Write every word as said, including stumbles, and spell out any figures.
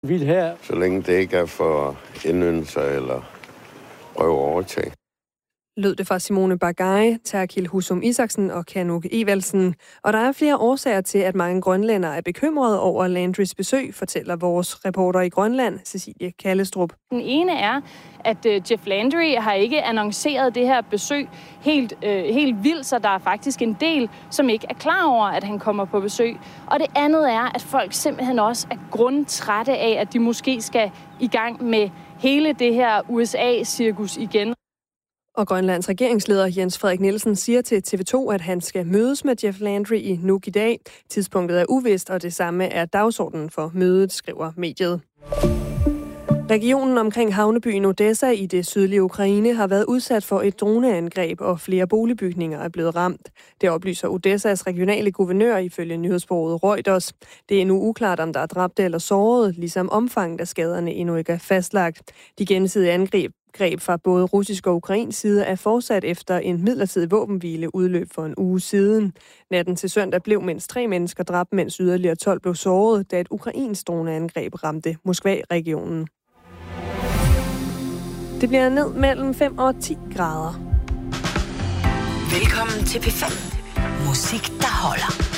Vi her. Så længe det ikke er for indyndelser eller prøve at overtage. Lød det fra Simone Bagay, Terkil Husum Isaksen og Kanuk Evalsen. Og der er flere årsager til, at mange grønlændere er bekymrede over Landrys besøg, fortæller vores reporter i Grønland, Cecilie Kallestrup. Den ene er, at uh, Jeff Landry har ikke annonceret det her besøg helt, uh, helt vildt, så der er faktisk en del, som ikke er klar over, at han kommer på besøg. Og det andet er, at folk simpelthen også er grundtrætte af, at de måske skal i gang med hele det her U S A-cirkus igen. Og Grønlands regeringsleder Jens Frederik Nielsen siger til T V to, at han skal mødes med Jeff Landry i Nuuk i dag. Tidspunktet er uvist, og det samme er dagsordenen for mødet, skriver mediet. Regionen omkring havnebyen Odessa i det sydlige Ukraine har været udsat for et droneangreb, og flere boligbygninger er blevet ramt. Det oplyser Odessas regionale guvernør ifølge nyhedsbureauet Reuters. Det er endnu uklart, om der er dræbte eller sårede, ligesom omfanget af skaderne endnu ikke er fastlagt. De gensidige angreb greb fra både russisk og ukrainsk side er fortsat efter en midlertidig våbenhvile udløb for en uge siden. Natten til søndag blev mindst tre mennesker dræbt, mens yderligere tolv blev såret, da et ukrainsk droneangreb ramte Moskva-regionen. Det bliver ned mellem fem og ti grader. Velkommen til P fem. Musik, der holder.